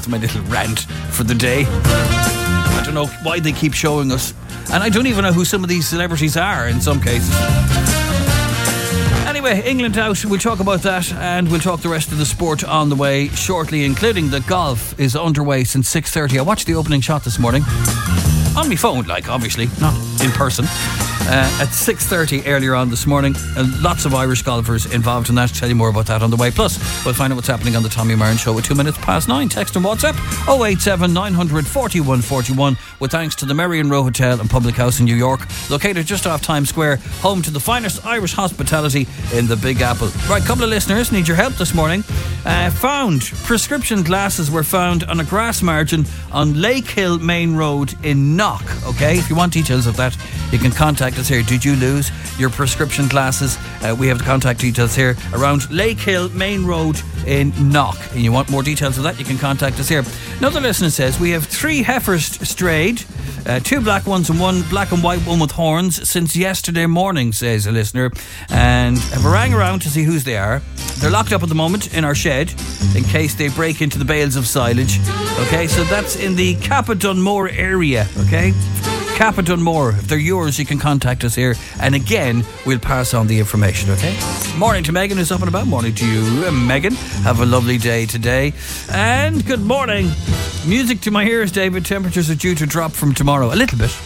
That's my little rant for the day. I don't know why they keep showing us. And I don't even know who some of these celebrities are in some cases. Anyway, England out. We'll talk about that, and we'll talk the rest of the sport on the way shortly, including the golf is underway since 6:30. I watched the opening shot this morning. On my phone, obviously, not in person. At 6:30 earlier on this morning. Lots of Irish golfers involved in that. Tell you more about that on the way. Plus, we'll find out what's happening on the Tommy Marin Show at 2 minutes past 9. Text and WhatsApp 087 900 4141 with thanks to the Merrion Row Hotel and Public House in New York, located just off Times Square, home to the finest Irish hospitality in the Big Apple. Right, couple of listeners need your help this morning. Prescription glasses were found on a grass margin on Lake Hill Main Road in Knock. Okay, if you want details of that, you can contact us here. Did you lose your prescription glasses? We have the contact details here around Lake Hill Main Road in Knock. And you want more details of that, you can contact us here. Another listener says, we have 3 heifers strayed, 2 black ones and 1 black and white one with horns since yesterday morning, says a listener. And I've rang around to see whose they are. They're locked up at the moment in our shed in case they break into the bales of silage. Okay, so that's in the Kappa Dunmore area. Okay, Kappa Dunmore. If they're yours, you can contact us here, and again, we'll pass on the information. Okay. Morning to Megan, who's up and about. Morning to you, Megan. Have a lovely day today, and good morning. Music to my ears, David. Temperatures are due to drop from tomorrow a little bit.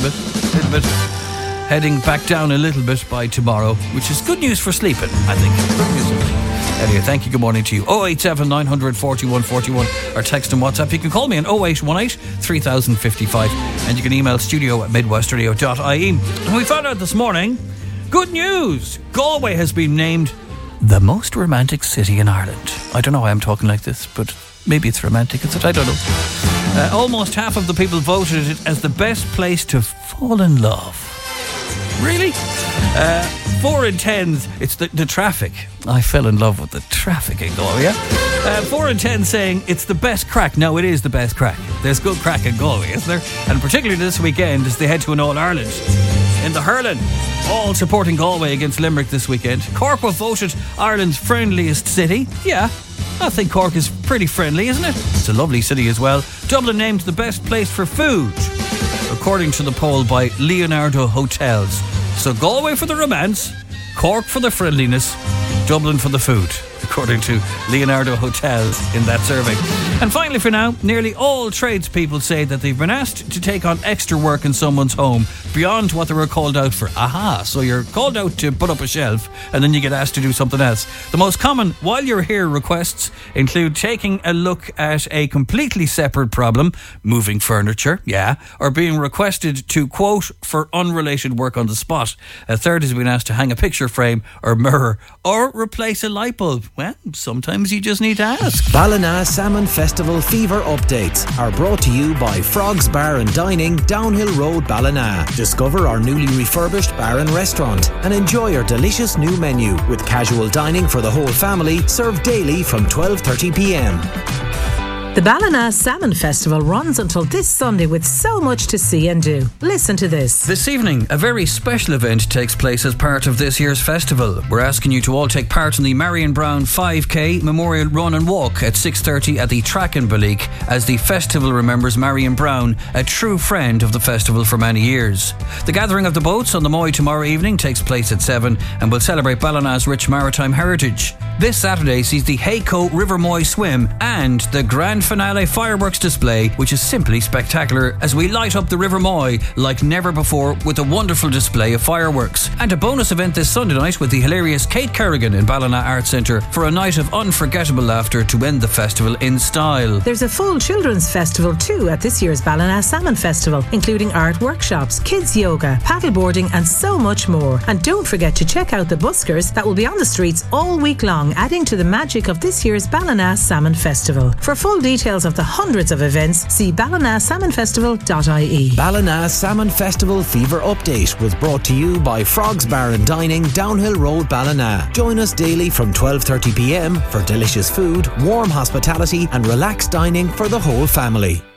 Heading back down a little bit by tomorrow, which is good news for sleeping, I think. Good news. Anyway, thank you. Good morning to you. 087 900 4141 or text and WhatsApp. You can call me on 0818 3055 and you can email studio@midwestradio.ie. And we found out this morning, good news, Galway has been named the most romantic city in Ireland. I don't know why I'm talking like this, but maybe it's romantic, is it? I don't know. Almost half of the people voted it as the best place to fall in love. Really? 4 in 10, it's the traffic. I fell in love with the traffic in Galway, yeah? 4 in 10 saying it's the best crack. No, it is the best crack. There's good crack in Galway, isn't there? And particularly this weekend as they head to an All-Ireland in the hurling. All supporting Galway against Limerick this weekend. Cork were voted Ireland's friendliest city. Yeah, I think Cork is pretty friendly, isn't it? It's a lovely city as well. Dublin named the best place for food, according to the poll by Leonardo Hotels. So Galway for the romance, Cork for the friendliness, Dublin for the food, according to Leonardo Hotels in that survey. And finally for now, nearly all tradespeople say that they've been asked to take on extra work in someone's home beyond what they were called out for. Aha, so you're called out to put up a shelf and then you get asked to do something else. The most common while you're here requests include taking a look at a completely separate problem, moving furniture, yeah, or being requested to quote for unrelated work on the spot. A third has been asked to hang a picture frame or mirror or replace a light bulb. Well, sometimes you just need to ask. Ballina Salmon Festival Fever updates are brought to you by Frogs Bar and Dining, Downhill Road, Ballina. Discover our newly refurbished bar and restaurant and enjoy our delicious new menu with casual dining for the whole family, served daily from 12:30pm. The Ballina Salmon Festival runs until this Sunday with so much to see and do. Listen to this. This evening, a very special event takes place as part of this year's festival. We're asking you to all take part in the Marion Brown 5K Memorial Run and Walk at 6:30 at the Track in Balleek, as the festival remembers Marion Brown, a true friend of the festival for many years. The gathering of the boats on the Moy tomorrow evening takes place at 7 and will celebrate Ballina's rich maritime heritage. This Saturday sees the Hayco River Moy swim and the grand finale fireworks display, which is simply spectacular as we light up the River Moy like never before with a wonderful display of fireworks. And a bonus event this Sunday night with the hilarious Kate Kerrigan in Ballina Arts Centre for a night of unforgettable laughter to end the festival in style. There's a full children's festival too at this year's Ballina Salmon Festival, including art workshops, kids yoga, paddleboarding and so much more. And don't forget to check out the buskers that will be on the streets all week long, adding to the magic of this year's Ballina Salmon Festival. For full details of the hundreds of events, see ballinasalmonfestival.ie. Ballina Salmon Festival Fever Update was brought to you by Frogs Bar and Dining, Downhill Road, Ballina. Join us daily from 12:30pm for delicious food, warm hospitality and relaxed dining for the whole family.